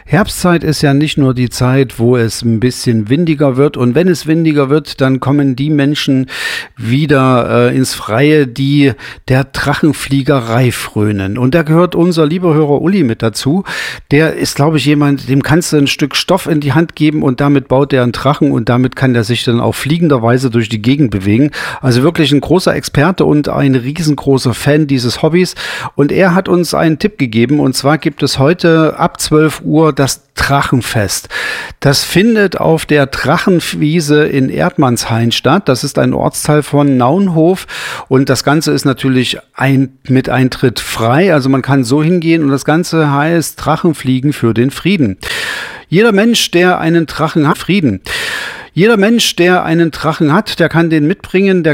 Herbstzeit ist ja nicht nur die Zeit, wo es ein bisschen windiger wird. Und wenn es windiger wird, dann kommen die Menschen wieder ins Freie, die der Drachenfliegerei frönen. Und da gehört unser lieber Hörer Uli mit dazu. Der ist, glaube ich, jemand, dem kannst du ein Stück Stoff in die Hand geben und damit baut er einen Drachen und damit kann der sich dann auch fliegenderweise durch die Gegend bewegen. Also wirklich ein großer Experte und ein riesengroßer Fan dieses Hobbys. Und er hat uns einen Tipp gegeben. Und zwar gibt es heute ab 12 Uhr das Drachenfest. Das findet auf der Drachenwiese in Erdmannshain statt. Das ist ein Ortsteil von Naunhof und das Ganze ist natürlich mit Eintritt frei. Also man kann so hingehen und das Ganze heißt Drachenfliegen für den Frieden. Jeder Mensch, der einen Drachen hat, der kann den mitbringen, der